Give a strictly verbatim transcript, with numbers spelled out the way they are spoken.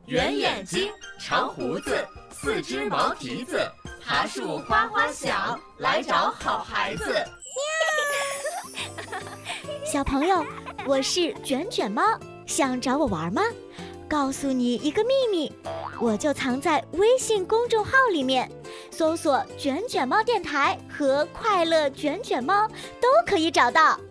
圆眼睛，长胡子，四只毛蹄子，爬树哗哗响，来找好孩子。 小朋友，我是卷卷猫，想找我玩吗？告诉你一个秘密，我就藏在微信公众号里面，搜索卷卷猫电台和快乐卷卷猫都可以找到。